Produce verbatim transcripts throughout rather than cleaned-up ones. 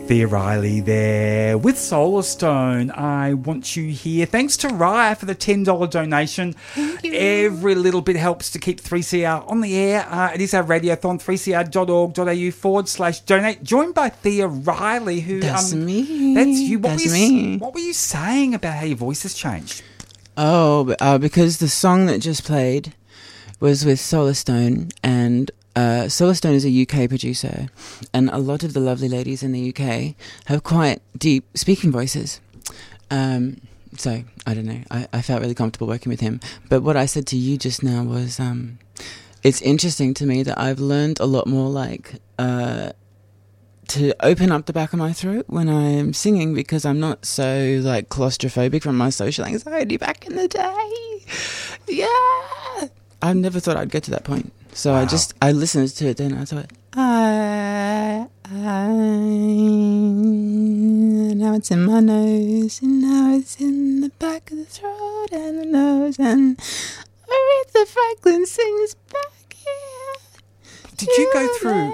Thea Riley there with Solar Stone. I Want You Here. Thanks to Raya for the ten dollars donation. Thank you. Every little bit helps to keep three C R on the air. Uh, it is our radiothon, three c r dot org dot a u forward slash donate. Joined by Thea Riley, who... That's um, me. That's you. What, That's were you me. what were you saying about how your voice has changed? Oh, uh, because the song that just played was with Solar Stone, and uh, Solar Stone is a U K producer, and a lot of the lovely ladies in the U K have quite deep speaking voices. Um, so, I don't know, I, I felt really comfortable working with him. But what I said to you just now was, um, it's interesting to me that I've learned a lot more, like, uh, to open up the back of my throat when I'm singing, because I'm not so, like, claustrophobic from my social anxiety back in the day. Yeah! I never thought I'd get to that point. So Wow. I just, I listened to it then, I thought, I, I, now it's in my nose, and now it's in the back of the throat and the nose, and Aretha Franklin sings back here. Did you go through...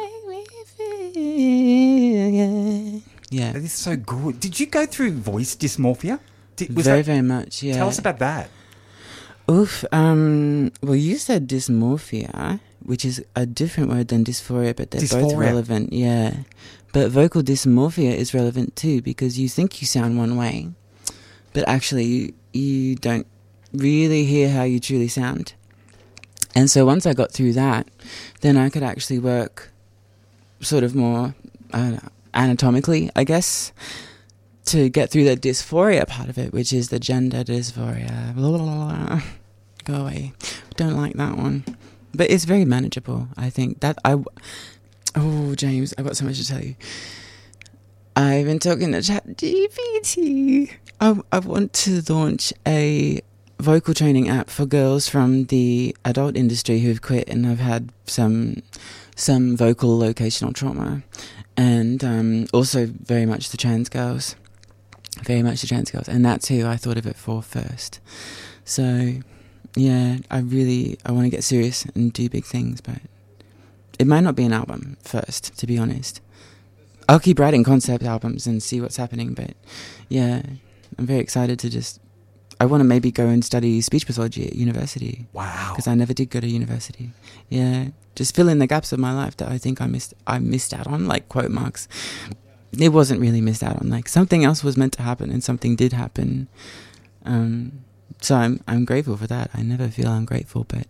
Yeah. Yeah. That is so good. Did you go through voice dysmorphia? Did, was very, that, very much, yeah. Tell us about that. Oof. Um, well, you said dysmorphia, which is a different word than dysphoria, but they're both Dysphoria. relevant, yeah. But vocal dysmorphia is relevant too, because you think you sound one way, but actually you, you don't really hear how you truly sound. And so once I got through that, then I could actually work sort of more I don't know, anatomically, I guess, to get through the dysphoria part of it, which is the gender dysphoria. Blah, blah, blah, blah. Go away. Don't like that one. But it's very manageable, I think. That I. Oh, James, I've got so much to tell you. I've been talking to ChatGPT. I, I want to launch a vocal training app for girls from the adult industry who've quit and have had some some vocal locational trauma, and um, also very much the trans girls. Very much the trans girls. And that's who I thought of it for first. So, yeah, I really, I want to get serious and do big things, but it might not be an album first, to be honest. I'll keep writing concept albums and see what's happening, but yeah, I'm very excited to just, I want to maybe go and study speech pathology at university. Wow. Because I never did go to university. Yeah, just fill in the gaps of my life that I think I missed, I missed out on, like quote marks. It wasn't really missed out on. Like something else was meant to happen, and something did happen. Um, so I'm I'm grateful for that. I never feel ungrateful, but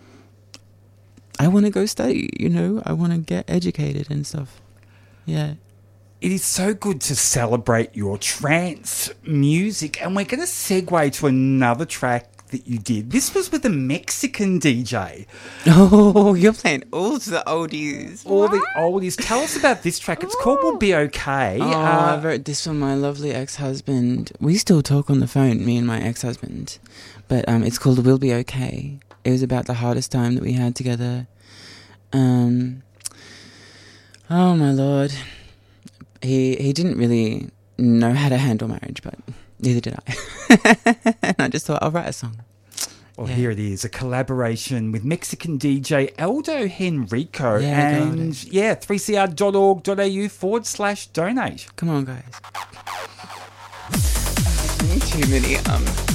I want to go study. You know, I want to get educated and stuff. Yeah. It is so good to celebrate your trance music, and we're going to segue to another track that you did. This was with a Mexican D J. Oh, you're playing all the oldies. All the oldies. Tell us about this track. It's called We'll Be Okay. Oh, Uh, I wrote this for my lovely ex-husband. We still talk on the phone, me and my ex-husband. But um, it's called We'll Be Okay. It was about the hardest time that we had together. Um, oh, my Lord. He, he didn't really know how to handle marriage, but neither did I. And I just thought, I'll write a song. Well, Yeah. here it is, a collaboration with Mexican D J Aldo Henrico. Yeah, and got it. yeah, three c r dot org dot a u forward slash donate. Come on, guys. Too many, um...